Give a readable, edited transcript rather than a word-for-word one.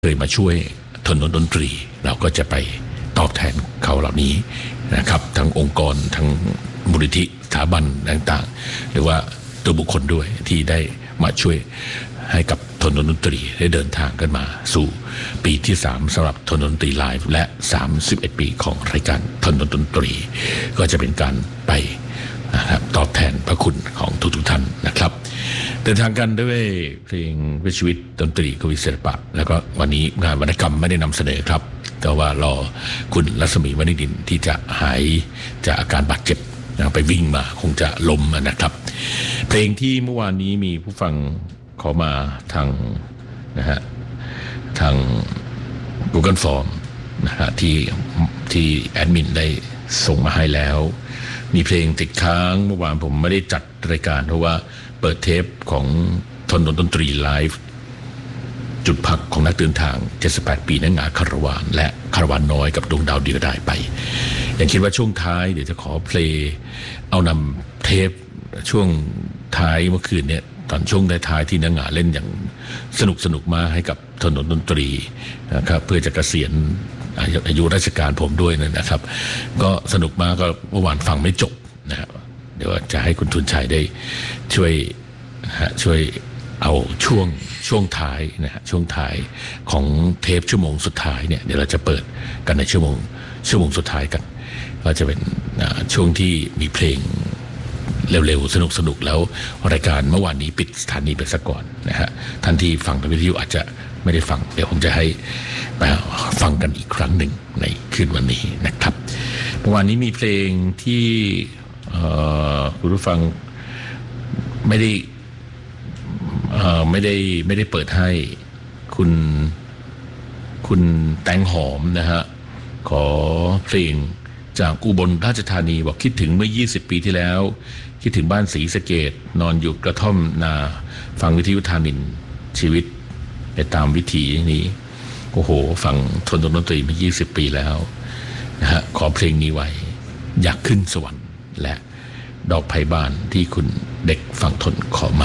เคยมาช่วยถนนดนตรีเราก็จะไปตอบแทนเขาเหล่านี้นะครับทั้งองค์กรทั้งมูลนิธิสถาบันต่างๆหรือว่าตัวบุคคลด้วยที่ได้มาช่วยให้กับถนนดนตรีได้เดินทางกันมาสู่ปีที่3สำหรับถนนดนตรีไลฟ์และ31ปีของรายการถนนดนตรีก็จะเป็นการไปตอบแทนพระคุณของทุกท่านนะครับเดินทางกันด้วยเพลงเพื่อชีวิตดนตรีกวีศิลปะแล้วก็วันนี้งานวรรณกรรมไม่ได้นำเสนอครับแต่ว่ารอคุณรัศมีวณิดินที่จะหายจากอาการบาดเจ็บไปวิ่งมาคงจะล้มนะครับเพลงที่เมื่อวานนี้มีผู้ฟังขอมาทางทาง Google Form ที่แอดมินได้ส่งมาให้แล้วมีเพลงติดค้างเมื่อวานผมไม่ได้จัดรายการเพราะว่าเปิดเทปของถนนดนตรีไลฟ์จุดพักของนักเดินทาง78ปีนักงาคาราวานและคาราวานน้อยกับดวงดาวเดียวได้ไปยังคิดว่าช่วงท้ายเดี๋ยวจะขอเพลงเอานำเทปช่วงท้ายเมื่อคืนเนี่ยตอนช่วงท้ายที่นักงาเล่นอย่างสนุกมาให้กับถนนดนตรีนะครับเพื่อจะเกษียณอายุราชการผมด้วยนะครับก็สนุกมากก็เมื่อวานฟังไม่จบนะครับเดี๋ยวจะให้คุณทุนชัยได้ช่วยเอาช่วงท้ายนะฮะช่วงท้ายของเทปชั่วโมงสุดท้ายเนี่ยเดี๋ยวเราจะเปิดกันในชั่วโมงสุดท้ายกันก็จะเป็นช่วงที่มีเพลงเร็วๆสนุกแล้วรายการเมื่อวานนี้ปิดสถานีไปซะก่อนนะฮะท่านที่ฟังทางวิทยุอาจจะไม่ได้ฟังเดี๋ยวผมจะให้ฟังกันอีกครั้งหนึ่งในคืนวันนี้นะครับเมื่อวานนี้มีเพลงที่คุณผู้ฟังไม่ได้เปิดให้คุณแตงหอมนะฮะขอเพลงจากอุบลราชธานีบอกคิดถึงเมื่อ20ปีที่แล้วคิดถึงบ้านศรีสะเกษนอนอยู่กระท่อมนาฟังวิทยุธานินชีวิตไปตามวิถีนี้โอ้โหฟังทนดนตรีมา20ปีแล้วนะฮะขอเพลงนี้ไว้อยากขึ้นสวรรค์และดอกไผ่บานที่คุณเด็กฝั่งทนขอมา